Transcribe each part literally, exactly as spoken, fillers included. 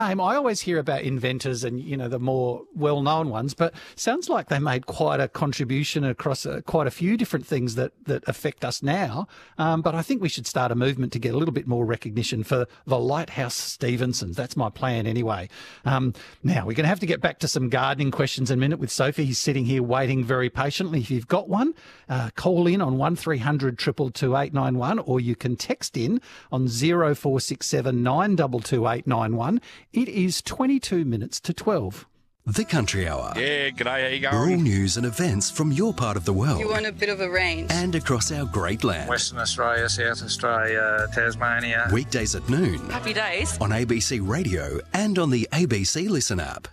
I always hear about inventors and, you know, the more well-known ones, but sounds like they made quite a contribution across a, quite a few different things that, that affect us now. Um, but I think we should start a movement to get a little bit more recognition for the Lighthouse Stevensons. That's my plan anyway. Um, now, we're going to have to get back to some gardening questions in a minute with Sophie. He's sitting here waiting very patiently. If you've got one, uh, call in on one three hundred two two two eight nine one, or you can text in on zero four six seven nine two two eight nine one. It is twenty-two minutes to twelve. The Country Hour. Yeah, g'day, how you going? Rural news and events from your part of the world. You want a bit of a range. And across our great land. Western Australia, South Australia, Tasmania. Weekdays at noon. Happy days. On A B C Radio and on the A B C Listen app.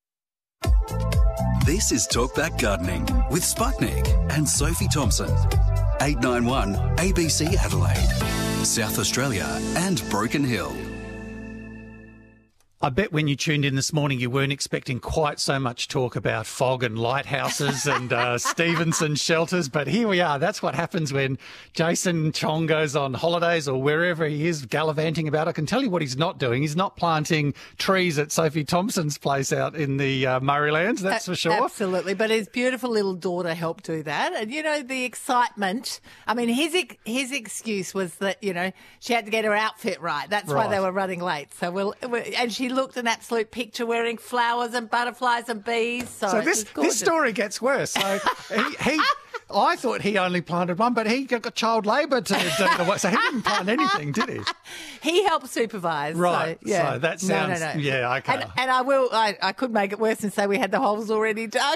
This is Talkback Gardening with Sputnik and Sophie Thompson. eight nine one A B C Adelaide, South Australia and Broken Hill. I bet when you tuned in this morning, you weren't expecting quite so much talk about fog and lighthouses and uh, Stevenson shelters, but here we are. That's what happens when Jason Chong goes on holidays or wherever he is gallivanting about. I can tell you what he's not doing. He's not planting trees at Sophie Thompson's place out in the uh, Murraylands, that's for sure. Absolutely, but his beautiful little daughter helped do that. And, you know, the excitement, I mean, his his excuse was that, you know, she had to get her outfit right. That's Right. why they were running late. So we'll, we'll and she looked an absolute picture wearing flowers and butterflies and bees. So, So it this was gorgeous. this story gets worse. So he, he, I thought he only planted one, but he got child labour to do the work. So he didn't plant anything, did he? He helped supervise. Right. So, yeah. So that No, no, sounds- no. yeah, okay. And, and I will, I, I could make it worse and say we had the holes already dug.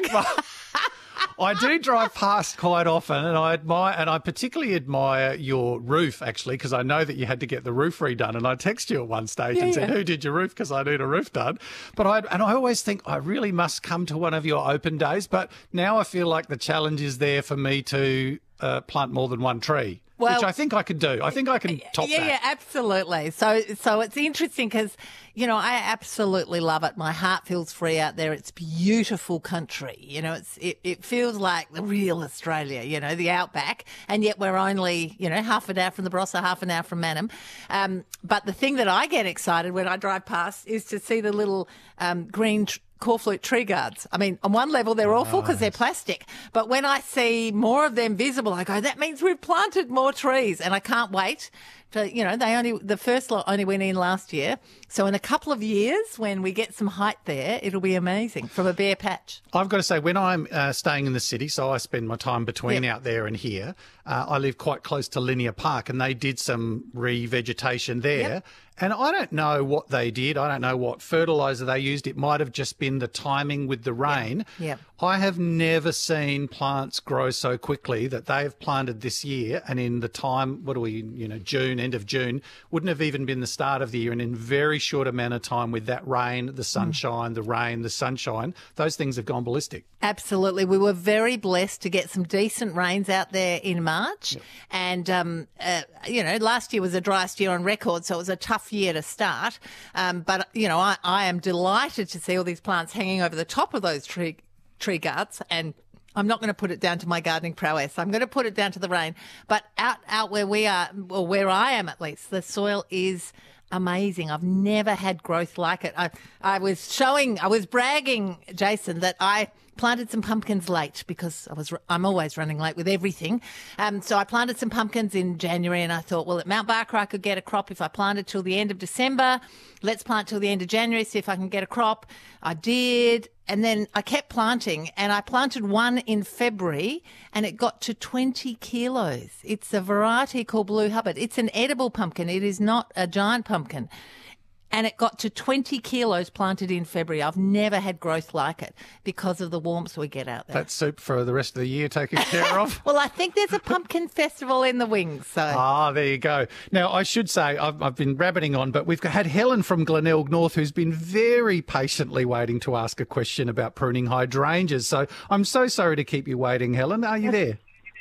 I do drive past quite often, and I admire, and I particularly admire your roof, actually, because I know that you had to get the roof redone. And I texted you at one stage Yeah, and said, yeah. "Who did your roof?" Because I need a roof done. But I and I always think I really must come to one of your open days. But now I feel like the challenge is there for me to uh, plant more than one tree. Well- which I think I can do. I think I can top yeah, that. yeah, absolutely. So, so it's interesting because, you know, I absolutely love it. My heart feels free out there. It's beautiful country. You know, it's it, it feels like the real Australia. You know, the outback, and yet we're only, you know, half an hour from the Barossa, half an hour from Mannum. Um, but the thing that I get excited when I drive past is to see the little um, green. Tr- Corflute tree guards. I mean, on one level, they're awful because they're plastic. But when I see more of them visible, I go, that means we've planted more trees. And I can't wait to, you know, they only, the first lot only went in last year. So in a couple of years, when we get some height there, it'll be amazing from a bare patch. I've got to say, when I'm uh, staying in the city, so I spend my time between Yep. out there and here, uh, I live quite close to Linear Park, and they did some revegetation there. Yep. And I don't know what they did. I don't know what fertiliser they used. It might have just been the timing with the rain. Yep. I have never seen plants grow so quickly that they have planted this year, and in the time, what are we, you know, June, end of June, wouldn't have even been the start of the year, and in very short amount of time with that rain, the sunshine, the rain, the sunshine, those things have gone ballistic. Absolutely. We were very blessed to get some decent rains out there in March. Yep. And, um, uh, you know, last year was the driest year on record, so it was a tough year to start. Um, but, you know, I, I am delighted to see all these plants hanging over the top of those tree, tree guards. And I'm not going to put it down to my gardening prowess. I'm going to put it down to the rain. But out, out where we are, or where I am at least, the soil is amazing. I've never had growth like it. I, I was showing, I was bragging, Jason, that I planted some pumpkins late because I was, I'm always running late with everything. Um, so I planted some pumpkins in January, and I thought, well, at Mount Barker, I could get a crop if I planted till the end of December. Let's plant till the end of January, see if I can get a crop. I did. And then I kept planting, and I planted one in February, and it got to twenty kilos. It's a variety called Blue Hubbard. It's an edible pumpkin. It is not a giant pumpkin. And it got to twenty kilos planted in February. I've never had growth like it because of the warmth we get out there. That's soup for the rest of the year taken care of. Well, I think there's a pumpkin festival in the wings. So Ah, there you go. Now, I should say, I've, I've been rabbiting on, but we've had Helen from Glenelg North who's been very patiently waiting to ask a question about pruning hydrangeas. So I'm so sorry to keep you waiting, Helen. Are you there?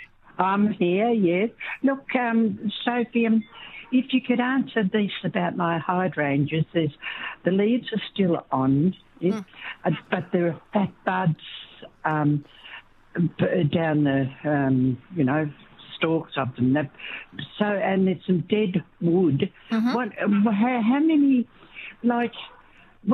I'm here, yes. Look, um, Sophie, um, if you could answer this about my hydrangeas, there's, the leaves are still on, yes, mm. but there are fat buds um, down the, um, you know, stalks of them. That, so, and there's some dead wood. Mm-hmm. What, how, how many, like,